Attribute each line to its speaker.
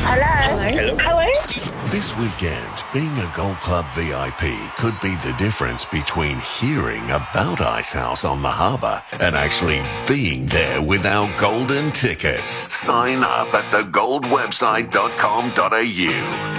Speaker 1: Hello.
Speaker 2: Hello.
Speaker 1: Hello.
Speaker 3: This weekend, being a Gold Club VIP could be the difference between hearing about Icehouse on the harbour and actually being there with our golden tickets. Sign up at thegoldwebsite.com.au.